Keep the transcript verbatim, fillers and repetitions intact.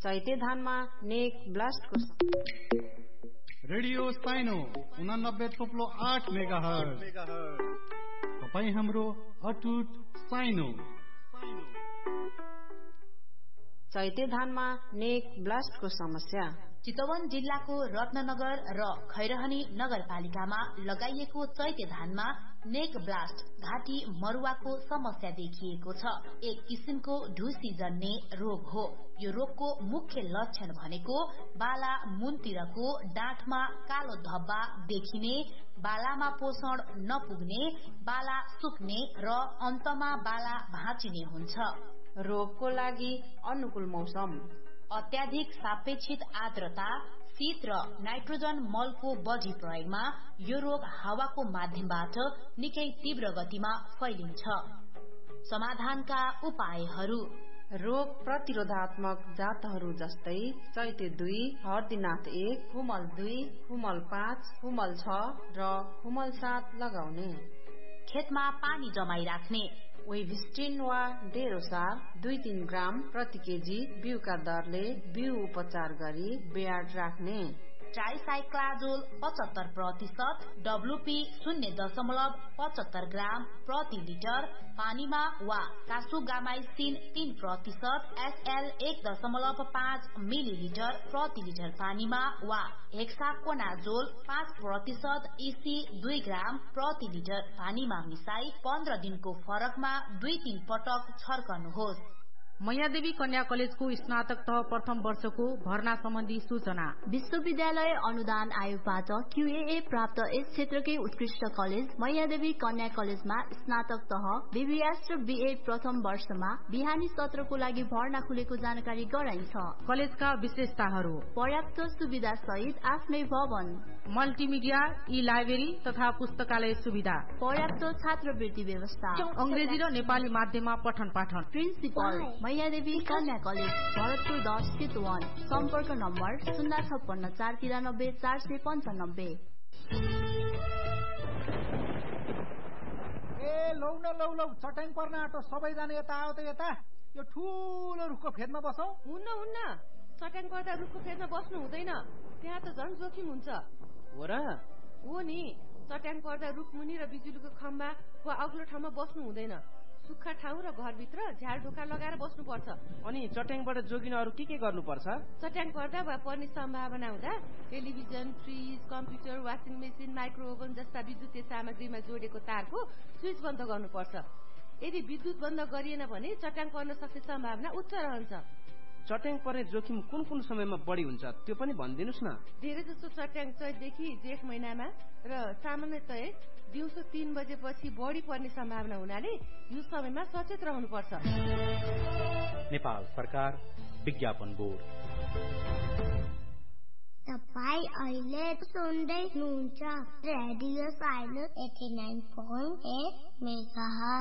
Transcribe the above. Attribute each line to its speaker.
Speaker 1: चैते धानमा नेक ब्लास्टको
Speaker 2: रेडियो साइनो उनानब्बे थोप्लो आठ मेगा हर्ज तपाईँ हाम्रो अटुट साइनो।
Speaker 1: चैते धानमा नेक ब्लास्टको समस्या
Speaker 3: चितवन जिल्लाको रत्ननगर र खैरहनी नगरपालिकामा लगाइएको चैते धानमा नेक ब्लास्ट घाँटी मरुवाको समस्या देखिएको छ। एक किसिमको ढुसी जन्ने रोग हो। यो रोगको मुख्य लक्षण भनेको बाला मुनतिरको डाँठमा कालो धब्बा देखिने, बालामा पोषण नपुग्ने, बाला सुक्ने र अन्तमा बाला भाँचिने हुन्छ।
Speaker 1: रोगको लागि अनुकूल मौसम
Speaker 3: अत्याधिक सापेक्षित आर्द्रता, शीत र नाइट्रोजन मलको बढी प्रयोगमा यो रोग हावाको माध्यमबाट निकै तीव्र गतिमा फैलिन्छ। समाधानका उपायहरू
Speaker 1: रोग प्रतिरोधात्मक जातहरू जस्तै चैते दुई, हर्दीनाथ एक, खुमल दुई, खुमल पाँच, खुमल छ र खुमल सात लगाउने।
Speaker 3: खेतमा पानी जमाई राख्ने
Speaker 1: वेभिस्टिन वा डेरोसार दुई तीन ग्राम प्रति केजी बिउका दरले बिउ उपचार गरी बेयाड राख्ने।
Speaker 3: ट्राइसाइक्लाजोल पचहत्तर प्रतिशत, डब्लुपी शून्य दशमलव पचहत्तर ग्राम प्रति लिटर पानीमा वा कासुगामाइसिन तीन प्रतिशत, एसएल एक दशमलव पाँच मिलिलिटर प्रति लिटर पानीमा वा हेक्साकोनाजोल पाँच प्रतिशत, इसी दुई ग्राम प्रति लिटर पानीमा मिसाई पन्ध्र दिनको फरकमा दुई तीन पटक छर्कनुहोस्।
Speaker 4: मैयादेवी कन्या कलेजको स्नातक तह प्रथम वर्षको भर्ना सम्बन्धी सूचना।
Speaker 5: विश्वविद्यालय अनुदान आयोगबाट क्यूएए प्राप्त यस क्षेत्रकै उत्कृष्ट कलेज मैयादेवी कन्या कलेजमा स्नातक तह बीबीएस र बीए प्रथम वर्षमा बिहानी सत्रको लागि भर्ना खुलेको जानकारी गराइन्छ।
Speaker 4: कलेजका विशेषताहरू
Speaker 5: पर्याप्त सुविधा सहित आफ्नै भवन,
Speaker 4: मल्टिमिडिया, ई लाइब्रेरी तथा पुस्तकालय सुविधा,
Speaker 5: पर्याप्त छात्रवृत्ति व्यवस्था,
Speaker 4: अंग्रेजी र नेपाली माध्यममा पठन पाठन।
Speaker 5: प्रिन्सिपल मैयादेवी कन्या कलेज, भरतपुर दस, चितवन। सम्पर्क नम्बर शून्य छप्पन्न चार तिरानब्बे चार सय पन्चानब्बे।
Speaker 6: ए लौ न लौ लौ चट्याङ पर्न आँटो, सबैजना यता आऊ त यता। यो ठुलो रुखको फेदमा बसौ।
Speaker 7: हुन्न हुन्न, चट्याङ पर्दा रुखको फेदमा बस्नु हुँदैन, त्यहाँ त झन् जोखिम हुन्छ।
Speaker 8: हो र?
Speaker 7: हो नि, चट्याङ पर्दा रुखमुनि र बिजुलीको खम्बा वा अग्लो ठाउँमा बस्नु हुँदैन। सुक्खा ठाउँ र घरभित्र झ्याल ढोका लगाएर बस्नुपर्छ।
Speaker 8: अनि चट्याङबाट जोगिन अरू के के गर्नुपर्छ?
Speaker 7: चट्याङ पर्दा वा पर्ने सम्भावना हुँदा television, fridge, computer, washing machine, माइक्रोओभन जस्ता विद्युतीय सामग्रीमा जोडेको तारको स्विच बन्द गर्नुपर्छ। यदि विद्युत बन्द गरिएन भने चट्याङ पर्न सक्ने सम्भावना उच्च रहन्छ।
Speaker 8: चट्याङ पर्ने जोखिम कुन कुन समयमा बढी हुन्छ त्यो पनि भनिदिनुस् न।
Speaker 7: धेरै जसो चट्याङ चैतदेखि जेठ महिनामा र सामान्यतया दिउँसो तीन बजेपछि बढी पर्ने सम्भावना हुनाले यो समयमा सचेत रहनुपर्छ।
Speaker 9: नेपाल सरकार विज्ञापन बोर्ड।
Speaker 10: तपाईँ अहिले सुन्दै हुनुहुन्छ रेडियो साइनो eighty nine point at mega.